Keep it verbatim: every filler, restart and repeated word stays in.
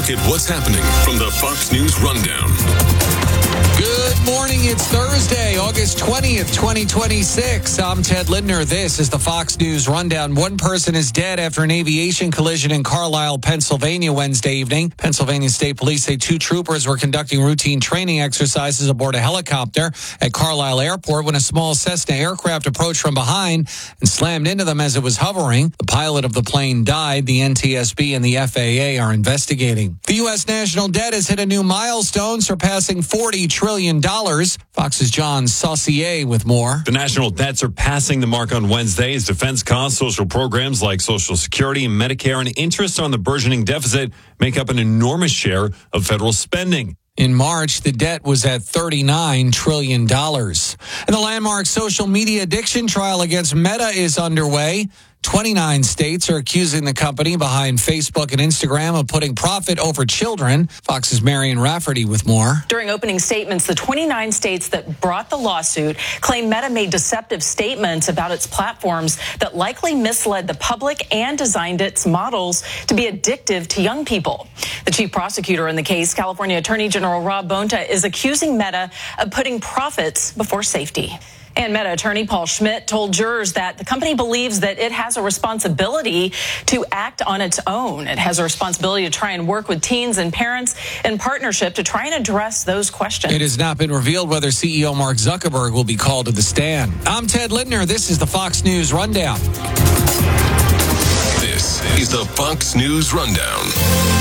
look at what's happening from the Fox News Rundown. Good morning. It's Thursday, August twentieth, twenty twenty-six. I'm Ted Lindner. This is the Fox News Rundown. One person is dead after an aviation collision in Carlisle, Pennsylvania Wednesday evening. Pennsylvania State Police say two troopers were conducting routine training exercises aboard a helicopter at Carlisle Airport when a small Cessna aircraft approached from behind and slammed into them as it was hovering. The pilot of the plane died. The N T S B and the F A A are investigating. The U S national debt has hit a new milestone, surpassing forty trillion dollars. Fox's John Saucier with more. The national debt surpassing the mark on Wednesday as defense costs, social programs like Social Security and Medicare, and interest on the burgeoning deficit make up an enormous share of federal spending. In March, the debt was at thirty-nine trillion dollars. And the landmark social media addiction trial against Meta is underway. twenty-nine states are accusing the company behind Facebook and Instagram of putting profit over children. Fox's Marion Rafferty with more. During opening statements, the twenty-nine states that brought the lawsuit claim Meta made deceptive statements about its platforms that likely misled the public and designed its models to be addictive to young people. The chief prosecutor in the case, California Attorney General Rob Bonta, is accusing Meta of putting profits before safety. And Meta attorney Paul Schmidt told jurors that the company believes that it has a responsibility to act on its own. It has a responsibility to try and work with teens and parents in partnership to try and address those questions. It has not been revealed whether C E O Mark Zuckerberg will be called to the stand. I'm Ted Lindner. This is the Fox News Rundown. This is the Fox News Rundown.